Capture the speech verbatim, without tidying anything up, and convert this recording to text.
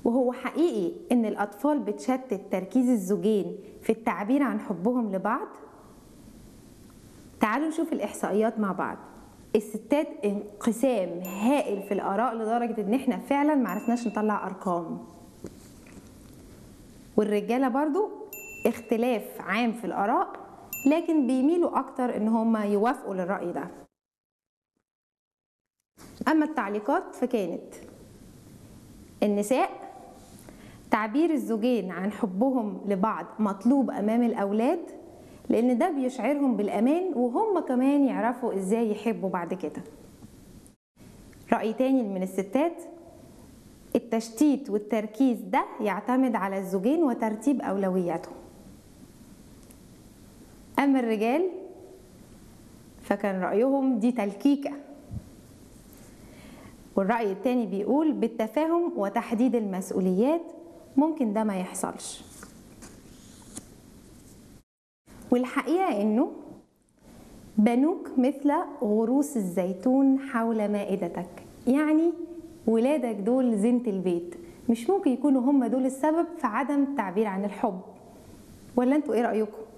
وهو حقيقي إن الأطفال بتشتت تركيز الزوجين في التعبير عن حبهم لبعض؟ تعالوا نشوف الإحصائيات مع بعض. الستات انقسام هائل في الآراء لدرجة إن إحنا فعلا معرفناش نطلع أرقام. والرجالة برضو اختلاف عام في الآراء، لكن بيميلوا أكتر إن هما يوافقوا للرأي ده. أما التعليقات فكانت: النساء تعبير الزوجين عن حبهم لبعض مطلوب أمام الأولاد، لأن ده بيشعرهم بالأمان وهم كمان يعرفوا إزاي يحبوا بعد كده. رأي تاني من الستات: التشتيت والتركيز ده يعتمد على الزوجين وترتيب أولوياتهم. أما الرجال فكان رأيهم دي تلكيكة. والرأي التاني بيقول بالتفاهم وتحديد المسؤوليات ممكن ده ما يحصلش. والحقيقة إنه بنوك مثل غروس الزيتون حول مائدتك، يعني ولادك دول زينة البيت، مش ممكن يكونوا هم دول السبب في عدم التعبير عن الحب. ولا انتوا ايه رأيكم؟